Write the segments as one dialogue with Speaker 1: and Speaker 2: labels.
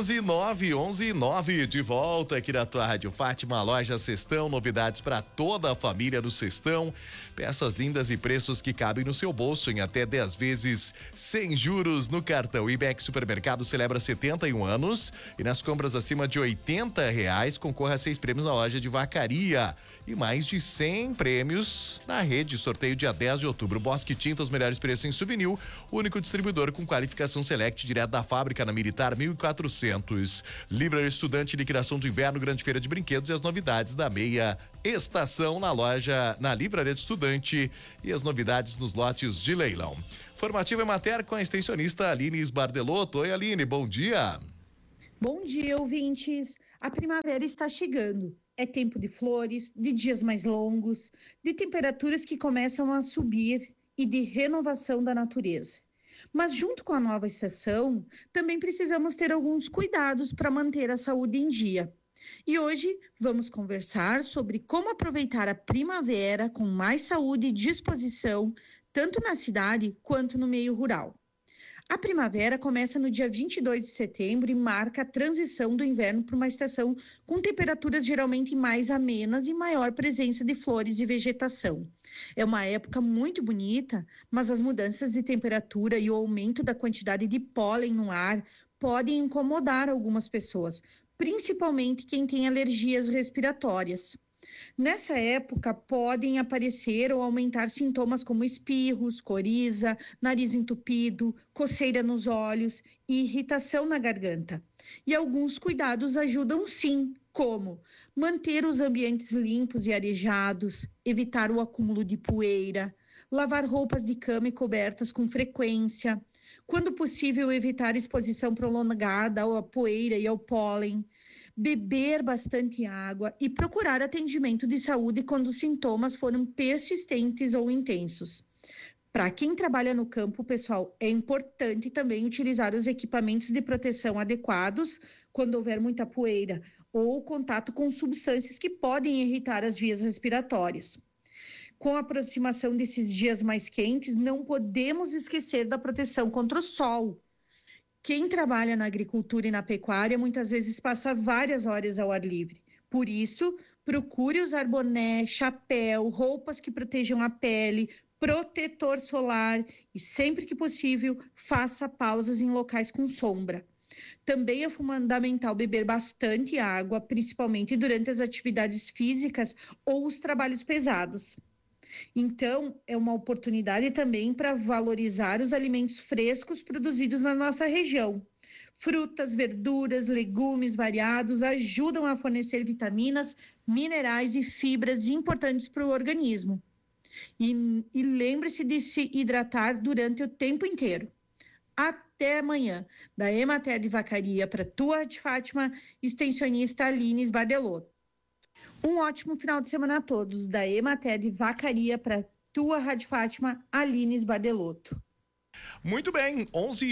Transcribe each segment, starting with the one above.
Speaker 1: 11:09 de volta aqui da tua Rádio Fátima, loja Cestão, novidades para toda a família do Cestão, peças lindas e preços que cabem no seu bolso em até 10 vezes sem juros no cartão. Ibex Supermercado celebra 71 anos e nas compras acima de R$ 80 concorra a 6 prêmios na loja de Vacaria e mais de 100 prêmios na rede. Sorteio dia 10 de outubro. Bosque Tinta, os melhores preços em souvenir, único distribuidor com qualificação Select direto da fábrica na Militar 1400. Livraria Estudante, liquidação de inverno, grande feira de brinquedos e as novidades da meia estação na loja, na Livraria de Estudante e as novidades nos lotes de leilão. Formativa Emater com a extensionista Aline Bardelotto. Oi, Aline, bom dia.
Speaker 2: Bom dia, ouvintes. A primavera está chegando. É tempo de flores, de dias mais longos, de temperaturas que começam a subir e de renovação da natureza. Mas junto com a nova estação, também precisamos ter alguns cuidados para manter a saúde em dia. E hoje vamos conversar sobre como aproveitar a primavera com mais saúde e disposição, tanto na cidade quanto no meio rural. A primavera começa no dia 22 de setembro e marca a transição do inverno para uma estação com temperaturas geralmente mais amenas e maior presença de flores e vegetação. É uma época muito bonita, mas as mudanças de temperatura e o aumento da quantidade de pólen no ar podem incomodar algumas pessoas, principalmente quem tem alergias respiratórias. Nessa época, podem aparecer ou aumentar sintomas como espirros, coriza, nariz entupido, coceira nos olhos e irritação na garganta. E alguns cuidados ajudam sim, como manter os ambientes limpos e arejados, evitar o acúmulo de poeira, lavar roupas de cama e cobertas com frequência, quando possível evitar exposição prolongada à poeira e ao pólen, beber bastante água e procurar atendimento de saúde quando os sintomas foram persistentes ou intensos. Para quem trabalha no campo, pessoal, é importante também utilizar os equipamentos de proteção adequados quando houver muita poeira ou contato com substâncias que podem irritar as vias respiratórias. Com a aproximação desses dias mais quentes, não podemos esquecer da proteção contra o sol. Quem trabalha na agricultura e na pecuária muitas vezes passa várias horas ao ar livre. Por isso, procure usar boné, chapéu, roupas que protejam a pele, protetor solar e, sempre que possível, faça pausas em locais com sombra. Também é fundamental beber bastante água, principalmente durante as atividades físicas ou os trabalhos pesados. Então, é uma oportunidade também para valorizar os alimentos frescos produzidos na nossa região. Frutas, verduras, legumes variados ajudam a fornecer vitaminas, minerais e fibras importantes para o organismo. E lembre-se de se hidratar durante o tempo inteiro. Até amanhã. Da Emater de Vacaria para tua de Fátima, extensionista Aline Bardelotto. Um ótimo final de semana a todos. Da Emater de Vacaria para tua Rádio Fátima, Aline Bardelotto.
Speaker 1: Muito bem,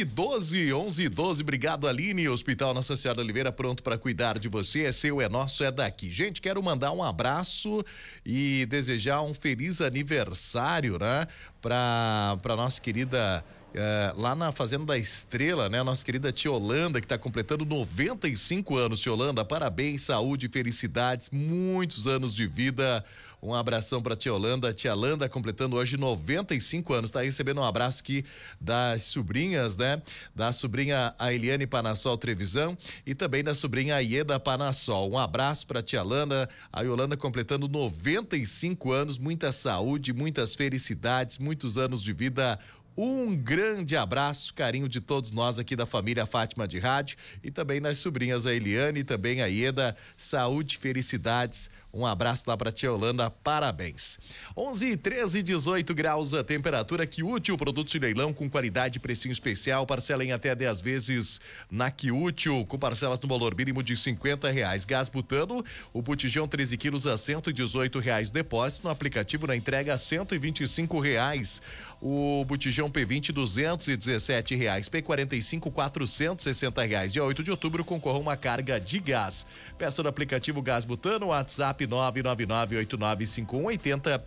Speaker 1: 11:12. Obrigado, Aline. Hospital Nossa Senhora da Oliveira pronto para cuidar de você. É seu, é nosso, é daqui. Gente, quero mandar um abraço e desejar um feliz aniversário, né? Para nossa querida lá na Fazenda da Estrela, né? Nossa querida tia Holanda, que está completando 95 anos. Tia Holanda, parabéns, saúde, felicidades, muitos anos de vida. Um abração para tia Holanda. Tia Holanda completando hoje 95 anos. Está recebendo um abraço aqui das sobrinhas, né? Da sobrinha a Eliane Panassol Trevisan e também da sobrinha Ieda Panassol. Um abraço para tia Holanda. A Yolanda completando 95 anos. Muita saúde, muitas felicidades, muitos anos de vida. Um grande abraço, carinho de todos nós aqui da família Fátima de Rádio e também nas sobrinhas a Eliane e também a Ieda. Saúde, felicidades. Um abraço lá para tia Holanda, parabéns. 11:13, 18 graus a temperatura. Que útil, produto de leilão com qualidade e precinho especial. Parcela em até 10 vezes na Que Útil, com parcelas no valor mínimo de R$ 50. Gás butano, o botijão 13 quilos a R$ 118 depósito. No aplicativo na entrega a R$ 125. O botijão P20 R$ 217, P45 R$ 460. Dia 8 de outubro concorra uma carga de gás. Peça no aplicativo Gás Butano, WhatsApp WhatsApp 999895180,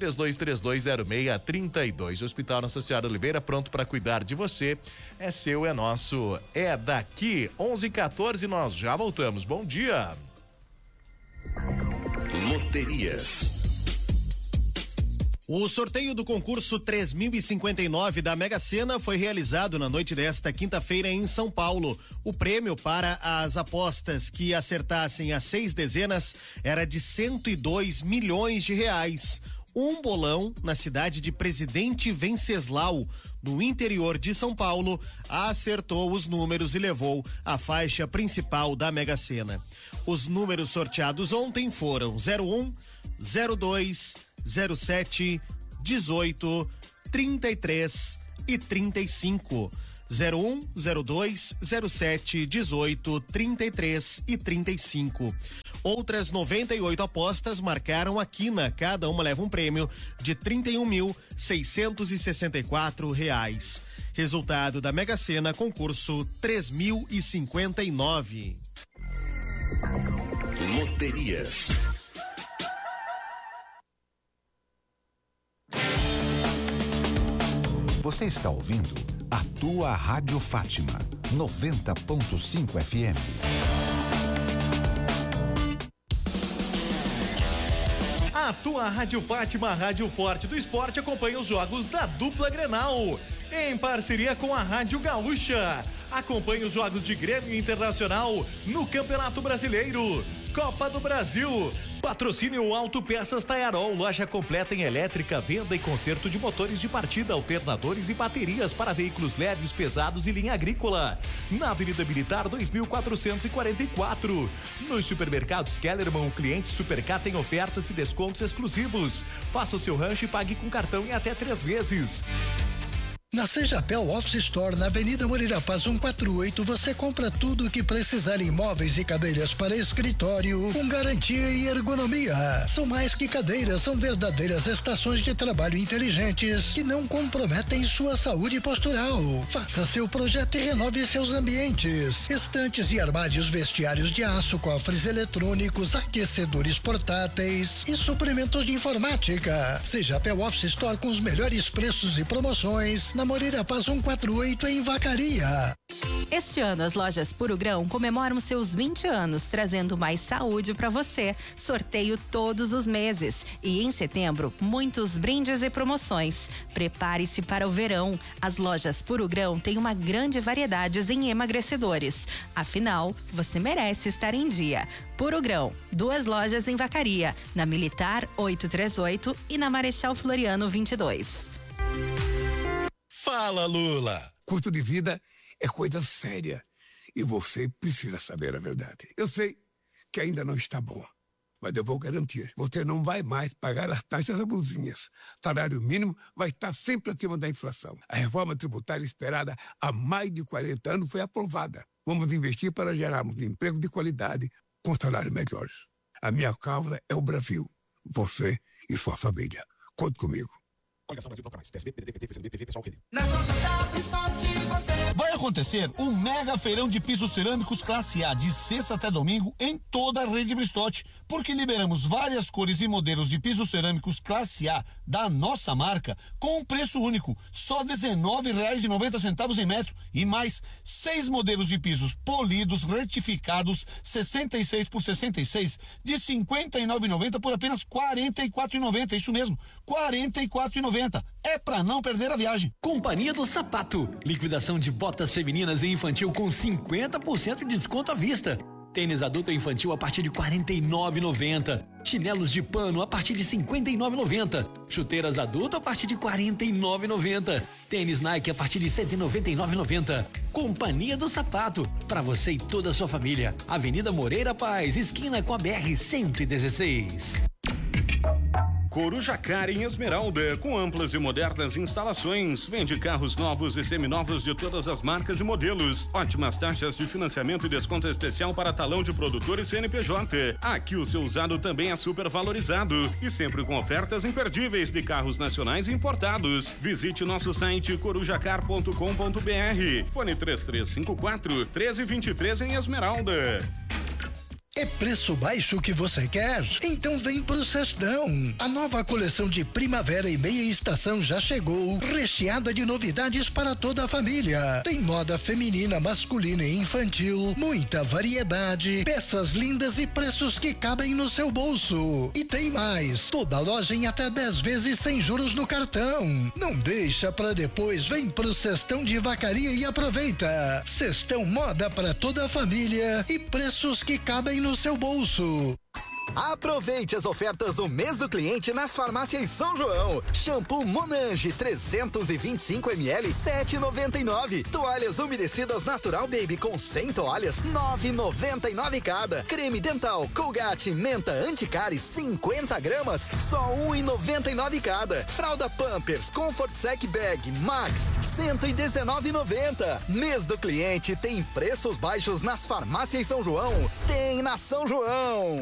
Speaker 1: 32320632. Hospital Nossa Senhora Oliveira, pronto para cuidar de você. É seu, é nosso, é daqui. 11h14, nós já voltamos. Bom dia.
Speaker 3: Loterias.
Speaker 4: O sorteio do concurso 3059 da Mega Sena foi realizado na noite desta quinta-feira em São Paulo. O prêmio para as apostas que acertassem as 6 dezenas era de 102 milhões de reais. Um bolão na cidade de Presidente Venceslau, no interior de São Paulo, acertou os números e levou a faixa principal da Mega Sena. Os números sorteados ontem foram 01, 02, 07, 18, 33 e 35. 01, 02, 07, 18, 33 e 35. Outras 98 apostas marcaram a quina, cada uma leva um prêmio de R$31.664. Resultado da Mega Sena, concurso 3059.
Speaker 3: Loterias.
Speaker 5: Você está ouvindo a tua Rádio Fátima 90.5 FM.
Speaker 1: A tua Rádio Fátima, Rádio Forte do Esporte, acompanha os jogos da dupla Grenal, em parceria com a Rádio Gaúcha. Acompanhe os jogos de Grêmio Internacional no Campeonato Brasileiro, Copa do Brasil. Patrocínio Autopeças Taiarol, loja completa em elétrica, venda e conserto de motores de partida, alternadores e baterias para veículos leves, pesados e linha agrícola. Na Avenida Militar 2444. Nos supermercados Kellerman, o cliente Supercar tem ofertas e descontos exclusivos. Faça o seu rancho e pague com cartão em até 3 vezes.
Speaker 6: Na Sejapel Office Store, na Avenida Moreira Paz 148, você compra tudo o que precisar em móveis e cadeiras para escritório, com garantia e ergonomia. São mais que cadeiras, são verdadeiras estações de trabalho inteligentes que não comprometem sua saúde postural. Faça seu projeto e renove seus ambientes. Estantes e armários, vestiários de aço, cofres eletrônicos, aquecedores portáteis e suprimentos de informática. Sejapel Office Store com os melhores preços e promoções na Moreira Paz 148 em Vacaria.
Speaker 7: Este ano, as lojas Puro Grão comemoram seus 20 anos, trazendo mais saúde para você. Sorteio todos os meses. E em setembro, muitos brindes e promoções. Prepare-se para o verão. As lojas Puro Grão têm uma grande variedade em emagrecedores. Afinal, você merece estar em dia. Puro Grão, 2 lojas em Vacaria, na Militar 838 e na Marechal Floriano 22.
Speaker 8: Fala, Lula!
Speaker 9: Custo de vida é coisa séria e você precisa saber a verdade. Eu sei que ainda não está bom, mas eu vou garantir. Você não vai mais pagar as taxas abusivas. Salário mínimo vai estar sempre acima da inflação. A reforma tributária esperada há mais de 40 anos foi aprovada. Vamos investir para gerarmos emprego de qualidade com salários melhores. A minha causa é o Brasil. Você e sua família. Conte comigo.
Speaker 8: Vai acontecer um mega feirão de pisos cerâmicos classe A de sexta até domingo em toda a rede Bristotti, porque liberamos várias cores e modelos de pisos cerâmicos classe A da nossa marca com um preço único, só R$19,90 em metro, e mais 6 modelos de pisos polidos retificados 66 por 66 de R$59,90 por apenas R$44,90. Isso mesmo, R$44,90. É pra não perder a viagem.
Speaker 10: Companhia do Sapato. Liquidação de botas femininas e infantil com 50% de desconto à vista. Tênis adulto e infantil a partir de R$49,90. Chinelos de pano a partir de R$59,90. Chuteiras adulto a partir de R$49,90. Tênis Nike a partir de R$199,90. Companhia do Sapato. Para você e toda a sua família. Avenida Moreira Paz, esquina com a BR-116.
Speaker 11: Coruja Car em Esmeralda, com amplas e modernas instalações, vende carros novos e seminovos de todas as marcas e modelos, ótimas taxas de financiamento e desconto especial para talão de produtor e CNPJ. Aqui o seu usado também é super valorizado e sempre com ofertas imperdíveis de carros nacionais e importados. Visite nosso site corujacar.com.br. Fone 3354-1323 em Esmeralda.
Speaker 6: É preço baixo que você quer? Então vem pro Cestão. A nova coleção de primavera e meia estação já chegou, recheada de novidades para toda a família. Tem moda feminina, masculina e infantil, muita variedade, peças lindas e preços que cabem no seu bolso. E tem mais, toda loja em até 10 vezes sem juros no cartão. Não deixa pra depois, vem pro Cestão de Vacaria e aproveita. Cestão moda para toda a família e preços que cabem no seu bolso.
Speaker 12: Aproveite as ofertas do mês do cliente nas farmácias São João. Shampoo Monange 325 ml 7,99. Toalhas umedecidas Natural Baby com 100 toalhas 9,99 cada. Creme dental Colgate Menta Anticárie 50 gramas só 1,99 cada. Fralda Pampers Comfort Sec Bag Max 119,90. Mês do cliente tem preços baixos nas farmácias São João. Tem na São João.